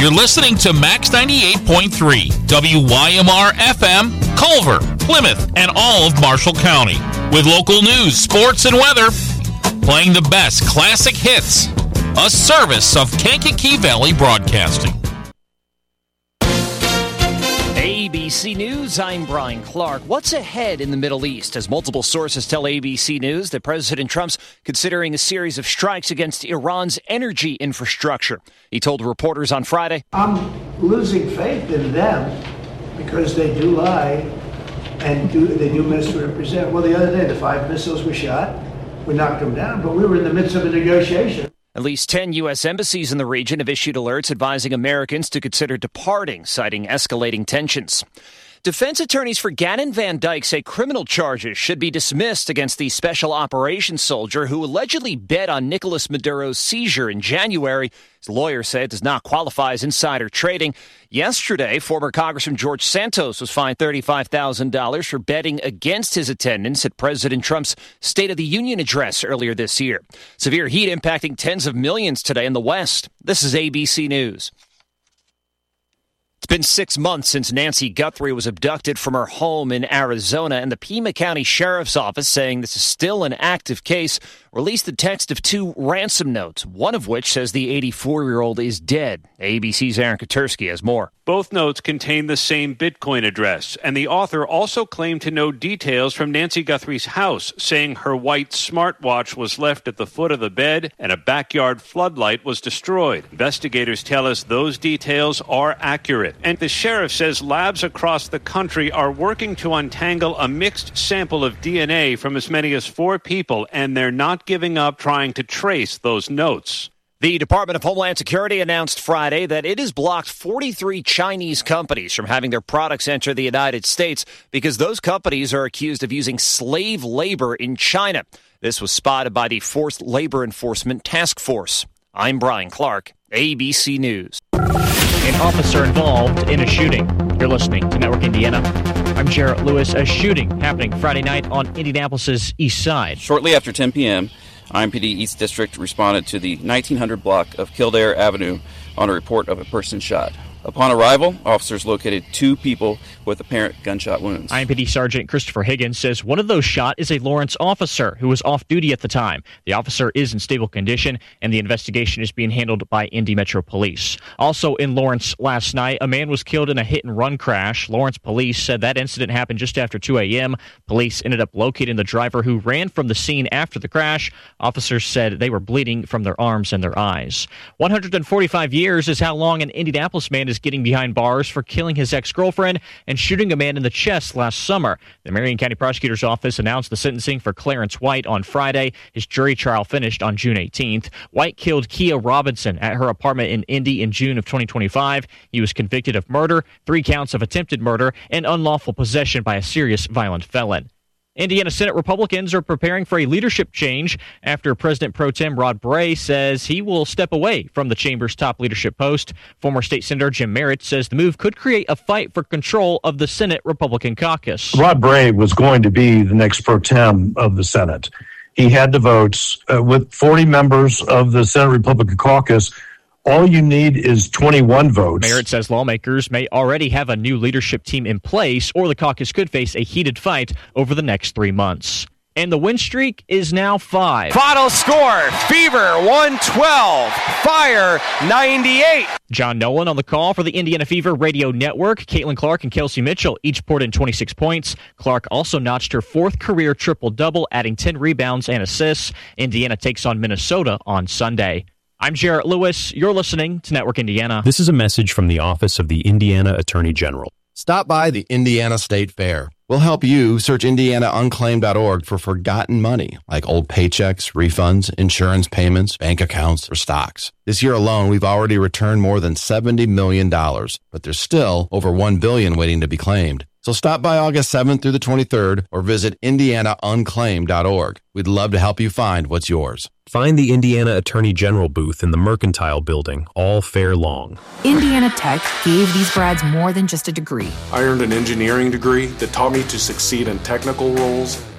You're listening to Max 98.3, WYMR FM, Culver, Plymouth, and all of Marshall County. With local news, sports, and weather, playing the best classic hits. A service of Kankakee Valley Broadcasting. ABC News, I'm Brian Clark. What's ahead in the Middle East as multiple sources tell ABC News that President Trump's considering a series of strikes against Iran's energy infrastructure. He told reporters on Friday, I'm losing faith in them because they do lie and they do misrepresent. Well, the other day, the 5 missiles were shot. We knocked them down, but we were in the midst of a negotiation. At least 10 U.S. embassies in the region have issued alerts advising Americans to consider departing, citing escalating tensions. Defense attorneys for Gannon Van Dyke say criminal charges should be dismissed against the special operations soldier who allegedly bet on Nicolas Maduro's seizure in January. His lawyer said it does not qualify as insider trading. Yesterday, former Congressman George Santos was fined $35,000 for betting against his attendance at President Trump's State of the Union address earlier this year. Severe heat impacting tens of millions today in the West. This is ABC News. It's been 6 months since Nancy Guthrie was abducted from her home in Arizona, and the Pima County Sheriff's Office, saying this is still an active case, released the text of 2 ransom notes, one of which says the 84-year-old is dead. ABC's Aaron Katersky has more. Both notes contain the same Bitcoin address, and the author also claimed to know details from Nancy Guthrie's house, saying her white smartwatch was left at the foot of the bed and a backyard floodlight was destroyed. Investigators tell us those details are accurate, and the sheriff says labs across the country are working to untangle a mixed sample of DNA from as many as 4 people, and they're not giving up trying to trace those notes. The Department of Homeland Security announced Friday that it has blocked 43 Chinese companies from having their products enter the United States because those companies are accused of using slave labor in China. This was spotted by the Forced Labor Enforcement Task Force. I'm Brian Clark, ABC News. An officer involved in a shooting. You're listening to Network Indiana. I'm Jarrett Lewis. A shooting happening Friday night on Indianapolis's east side. Shortly after 10 p.m., IMPD East District responded to the 1900 block of Kildare Avenue on a report of a person shot. Upon arrival, officers located 2 people with apparent gunshot wounds. IMPD Sergeant Christopher Higgins says one of those shot is a Lawrence officer who was off duty at the time. The officer is in stable condition, and the investigation is being handled by Indy Metro Police. Also in Lawrence last night, a man was killed in a hit-and-run crash. Lawrence police said that incident happened just after 2 a.m. Police ended up locating the driver who ran from the scene after the crash. Officers said they were bleeding from their arms and their eyes. 145 years is how long an Indianapolis man is getting behind bars for killing his ex-girlfriend and shooting a man in the chest last summer. The Marion County Prosecutor's Office announced the sentencing for Clarence White on Friday. His jury trial finished on June 18th. White killed Kia Robinson at her apartment in Indy in June of 2025. He was convicted of murder, 3 counts of attempted murder, and unlawful possession by a serious violent felon. Indiana Senate Republicans are preparing for a leadership change after President Pro Tem Rod Bray says he will step away from the chamber's top leadership post. Former State Senator Jim Merritt says the move could create a fight for control of the Senate Republican caucus. Rod Bray was going to be the next Pro Tem of the Senate. He had the votes. With 40 members of the Senate Republican caucus, all you need is 21 votes. Merritt says lawmakers may already have a new leadership team in place, or the caucus could face a heated fight over the next 3 months. And the win streak is now 5. Final score, Fever 112, Fire 98. John Nolan on the call for the Indiana Fever Radio Network. Caitlin Clark and Kelsey Mitchell each poured in 26 points. Clark also notched her 4th career triple-double, adding 10 rebounds and assists. Indiana takes on Minnesota on Sunday. I'm Jarrett Lewis. You're listening to Network Indiana. This is a message from the Office of the Indiana Attorney General. Stop by the Indiana State Fair. We'll help you search IndianaUnclaimed.org for forgotten money, like old paychecks, refunds, insurance payments, bank accounts, or stocks. This year alone, we've already returned more than $70 million, but there's still over $1 billion waiting to be claimed. So stop by August 7th through the 23rd or visit IndianaUnclaimed.org. We'd love to help you find what's yours. Find the Indiana Attorney General booth in the Mercantile Building all fair long. Indiana Tech gave these grads more than just a degree. I earned an engineering degree that taught me to succeed in technical roles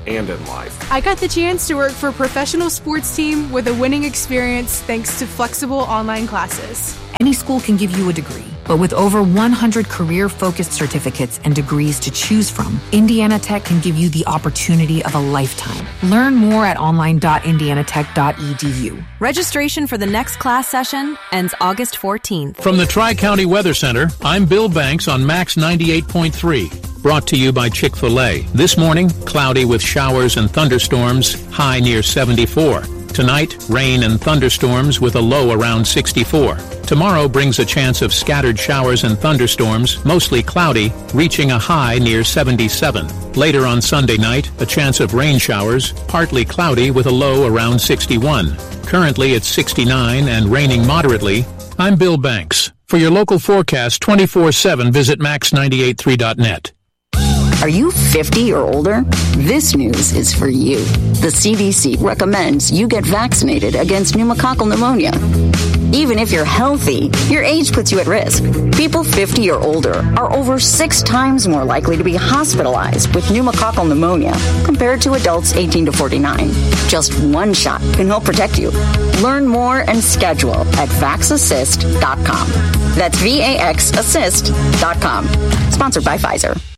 and in life. I got the chance to work for a professional sports team with a winning experience thanks to flexible online classes. Any school can give you a degree, but with over 100 career-focused certificates and degrees to choose from, Indiana Tech can give you the opportunity of a lifetime. Learn more at online.indianatech.edu. Registration for the next class session ends August 14th. From the Tri-County Weather Center, I'm Bill Banks on Max 98.3. Brought to you by Chick-fil-A. This morning, cloudy with showers and thunderstorms, high near 74. Tonight, rain and thunderstorms with a low around 64. Tomorrow brings a chance of scattered showers and thunderstorms, mostly cloudy, reaching a high near 77. Later on Sunday night, a chance of rain showers, partly cloudy with a low around 61. Currently it's 69 and raining moderately. I'm Bill Banks. For your local forecast 24/7, visit max983.net. Are you 50 or older? This news is for you. The CDC recommends you get vaccinated against pneumococcal pneumonia. Even if you're healthy, your age puts you at risk. People 50 or older are over 6 times more likely to be hospitalized with pneumococcal pneumonia compared to adults 18 to 49. Just one shot can help protect you. Learn more and schedule at vaxassist.com. That's VAXassist.com. Sponsored by Pfizer.